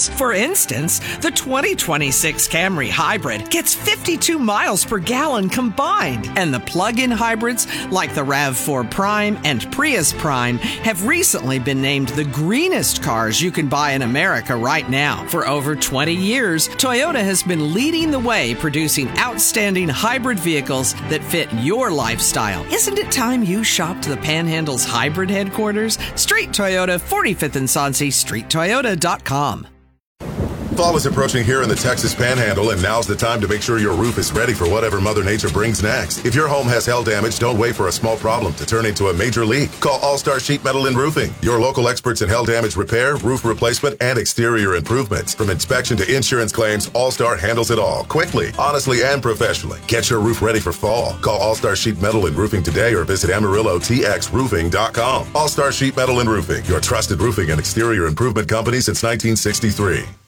features. For instance, the 2026 Camry Hybrid gets 52 miles per gallon combined, and the plug-in hybrids like the RAV4 Prime and Prius Prime have recently been named the greenest cars you can buy in America right now. For over 20 years, Toyota has been leading the way producing outstanding hybrid vehicles that fit your lifestyle. Isn't it time you shopped the Panhandle's hybrid headquarters? Street Toyota, 45th and Sonse, streettoyota.com. Fall is approaching here in the Texas Panhandle, and now's the time to make sure your roof is ready for whatever Mother Nature brings next. If your home has hail damage, don't wait for a small problem to turn into a major leak. Call All-Star Sheet Metal and Roofing, your local experts in hail damage repair, roof replacement, and exterior improvements. From inspection to insurance claims, All-Star handles it all, quickly, honestly, and professionally. Get your roof ready for fall. Call All-Star Sheet Metal and Roofing today or visit AmarilloTXRoofing.com. All-Star Sheet Metal and Roofing, your trusted roofing and exterior improvement company since 1963.